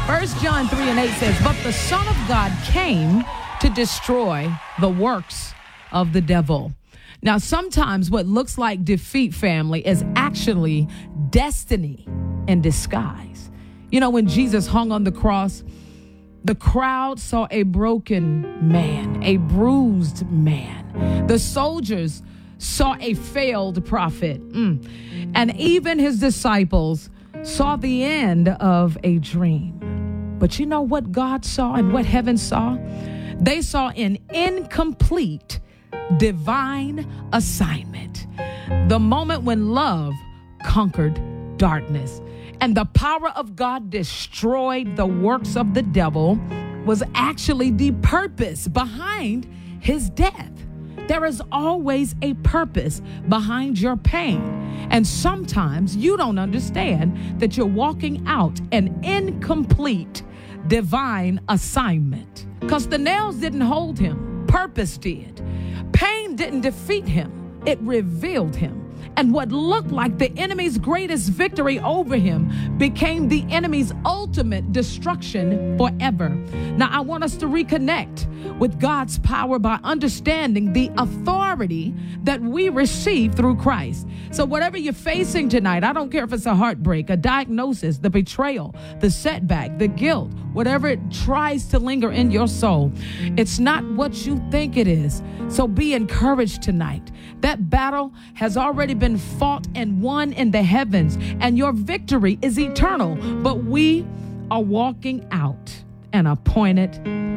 1 John 3:8 says, but the Son of God came to destroy the works of the devil. Now, sometimes what looks like defeat, family, is actually destiny in disguise. You know, when Jesus hung on the cross, the crowd saw a broken man, a bruised man. The soldiers saw a failed prophet. And even his disciples saw the end of a dream. But you know what God saw and what heaven saw? They saw an incomplete divine assignment. The moment when love conquered darkness and the power of God destroyed the works of the devil was actually the purpose behind his death. There is always a purpose behind your pain. And sometimes you don't understand that you're walking out an incomplete divine assignment. Because the nails didn't hold him. Purpose did. Pain didn't defeat him. It revealed him. And what looked like the enemy's greatest victory over him became the enemy's ultimate destruction forever. Now, I want us to reconnect with God's power by understanding the authority that we receive through Christ. So whatever you're facing tonight, I don't care if it's a heartbreak, a diagnosis, the betrayal, the setback, the guilt, whatever it tries to linger in your soul, it's not what you think it is. So be encouraged tonight. That battle has already been fought and won in the heavens, and your victory is eternal. But we are walking out an appointed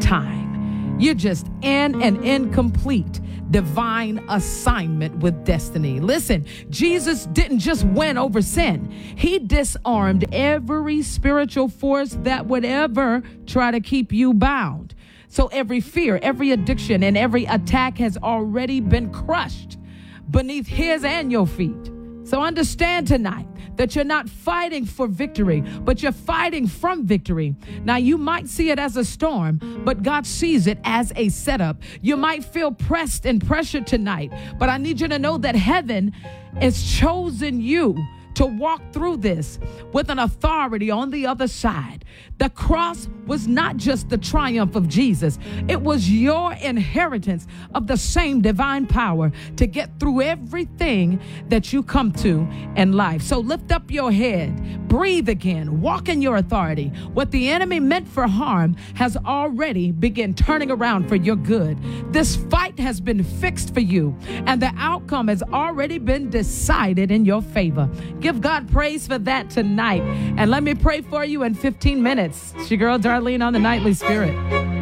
time. You're just in an incomplete divine assignment with destiny. Listen, Jesus didn't just win over sin. He disarmed every spiritual force that would ever try to keep you bound. So every fear, every addiction, and every attack has already been crushed beneath his and your feet. So understand tonight that you're not fighting for victory, but you're fighting from victory. Now, you might see it as a storm, but God sees it as a setup. You might feel pressed and pressured tonight, but I need you to know that heaven has chosen you to walk through this with an authority on the other side. The cross was not just the triumph of Jesus. It was your inheritance of the same divine power to get through everything that you come to in life. So lift up your head, breathe again, walk in your authority. What the enemy meant for harm has already begun turning around for your good. This fight has been fixed for you, and the outcome has already been decided in your favor. Give God praise for that tonight. And let me pray for you in 15 minutes. It's your girl, Darlene, on the Nightly Spirit.